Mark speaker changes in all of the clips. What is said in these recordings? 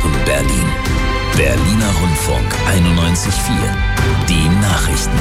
Speaker 1: hören Berlin. Berliner Rundfunk 91.4. Die Nachrichten.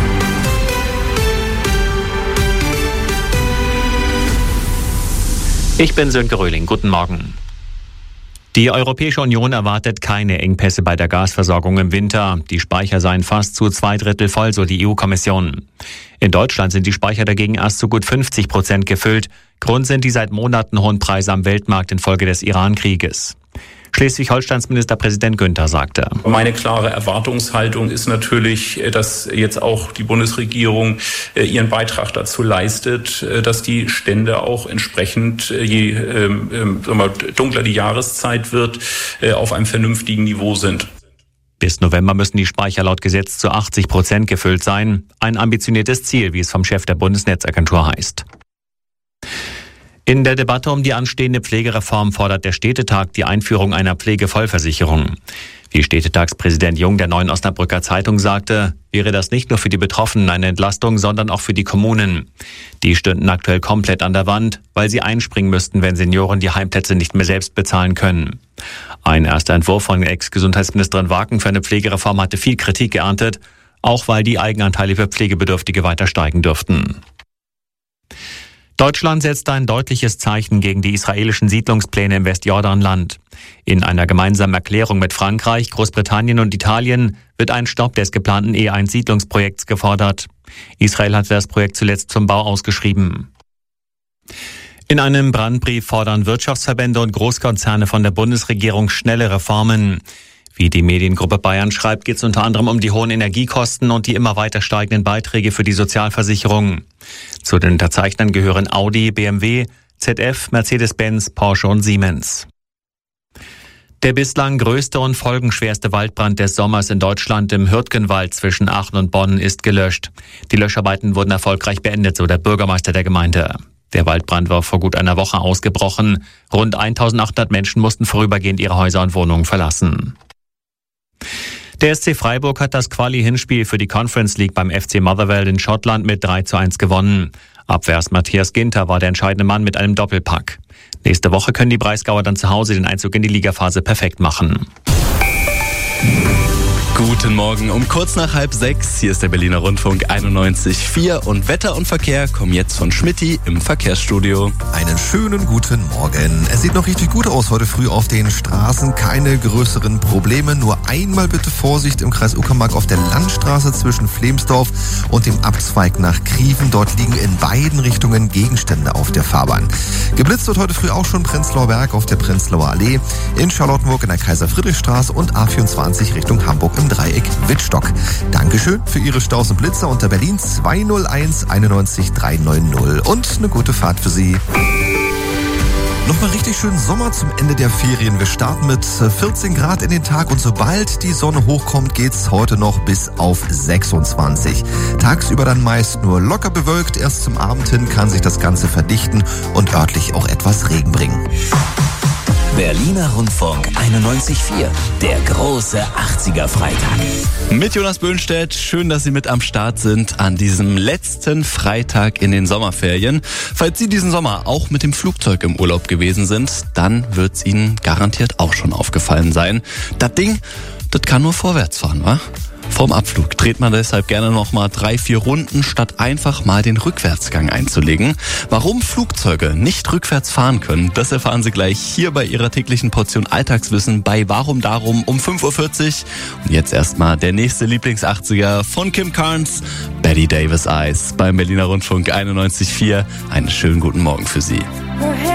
Speaker 2: Ich bin Sönke Röhling. Guten Morgen. Die Europäische Union erwartet keine Engpässe bei der Gasversorgung im Winter. Die Speicher seien fast zu 2/3 voll, so die EU-Kommission. In Deutschland sind die Speicher dagegen erst zu gut 50% gefüllt. Grund sind die seit Monaten hohen Preise am Weltmarkt infolge des Iran-Krieges. Schleswig-Holsteins Ministerpräsident Günther sagte:
Speaker 3: Meine klare Erwartungshaltung ist natürlich, dass jetzt auch die Bundesregierung ihren Beitrag dazu leistet, dass die Stände auch entsprechend, je dunkler die Jahreszeit wird, auf einem vernünftigen Niveau sind.
Speaker 2: Bis November müssen die Speicher laut Gesetz zu 80% gefüllt sein. Ein ambitioniertes Ziel, wie es vom Chef der Bundesnetzagentur heißt. In der Debatte um die anstehende Pflegereform fordert der Städtetag die Einführung einer Pflegevollversicherung. Wie Städtetagspräsident Jung der Neuen Osnabrücker Zeitung sagte, wäre das nicht nur für die Betroffenen eine Entlastung, sondern auch für die Kommunen. Die stünden aktuell komplett an der Wand, weil sie einspringen müssten, wenn Senioren die Heimplätze nicht mehr selbst bezahlen können. Ein erster Entwurf von Ex-Gesundheitsministerin Waken für eine Pflegereform hatte viel Kritik geerntet, auch weil die Eigenanteile für Pflegebedürftige weiter steigen dürften. Deutschland setzt ein deutliches Zeichen gegen die israelischen Siedlungspläne im Westjordanland. In einer gemeinsamen Erklärung mit Frankreich, Großbritannien und Italien wird ein Stopp des geplanten E1-Siedlungsprojekts gefordert. Israel hatte das Projekt zuletzt zum Bau ausgeschrieben. In einem Brandbrief fordern Wirtschaftsverbände und Großkonzerne von der Bundesregierung schnelle Reformen. Wie die Mediengruppe Bayern schreibt, geht es unter anderem um die hohen Energiekosten und die immer weiter steigenden Beiträge für die Sozialversicherung. Zu den Unterzeichnern gehören Audi, BMW, ZF, Mercedes-Benz, Porsche und Siemens. Der bislang größte und folgenschwerste Waldbrand des Sommers in Deutschland im Hürtgenwald zwischen Aachen und Bonn ist gelöscht. Die Löscharbeiten wurden erfolgreich beendet, so der Bürgermeister der Gemeinde. Der Waldbrand war vor gut einer Woche ausgebrochen. Rund 1.800 Menschen mussten vorübergehend ihre Häuser und Wohnungen verlassen. Der SC Freiburg hat das Quali-Hinspiel für die Conference League beim FC Motherwell in Schottland mit 3:1 gewonnen. Abwehrs Matthias Ginter war der entscheidende Mann mit einem Doppelpack. Nächste Woche können die Breisgauer dann zu Hause den Einzug in die Ligaphase perfekt machen.
Speaker 4: Guten Morgen, um kurz nach 5:30. Hier ist der Berliner Rundfunk 91.4 und Wetter und Verkehr kommen jetzt von Schmitty im Verkehrsstudio.
Speaker 5: Einen schönen guten Morgen. Es sieht noch richtig gut aus heute früh auf den Straßen. Keine größeren Probleme. Nur einmal bitte Vorsicht im Kreis Uckermark auf der Landstraße zwischen Flemsdorf und dem Abzweig nach Krieven. Dort liegen in beiden Richtungen Gegenstände auf der Fahrbahn. Geblitzt wird heute früh auch schon Prenzlauer Berg auf der Prenzlauer Allee, in Charlottenburg in der Kaiser-Friedrich-Straße und A24 Richtung Hamburg im Dreieck Wittstock. Dankeschön für Ihre Staus und Blitzer unter Berlin 201 91 390 und eine gute Fahrt für Sie. Nochmal richtig schön Sommer zum Ende der Ferien. Wir starten mit 14 Grad in den Tag und sobald die Sonne hochkommt, geht's heute noch bis auf 26. Tagsüber dann meist nur locker bewölkt. Erst zum Abend hin kann sich das Ganze verdichten und örtlich auch etwas Regen bringen.
Speaker 1: Berliner Rundfunk 91.4. Der große 80er-Freitag.
Speaker 4: Mit Jonas Böhnstedt. Schön, dass Sie mit am Start sind an diesem letzten Freitag in den Sommerferien. Falls Sie diesen Sommer auch mit dem Flugzeug im Urlaub gewesen sind, dann wird's Ihnen garantiert auch schon aufgefallen sein. Das Ding, das kann nur vorwärts fahren, wa? Vorm Abflug dreht man deshalb gerne nochmal 3-4 Runden, statt einfach mal den Rückwärtsgang einzulegen. Warum Flugzeuge nicht rückwärts fahren können, das erfahren Sie gleich hier bei Ihrer täglichen Portion Alltagswissen bei Warum Darum um 5:40 Uhr. Und jetzt erstmal der nächste Lieblings-80er von Kim Carnes, Betty Davis Eyes beim Berliner Rundfunk 91.4. Einen schönen guten Morgen für Sie.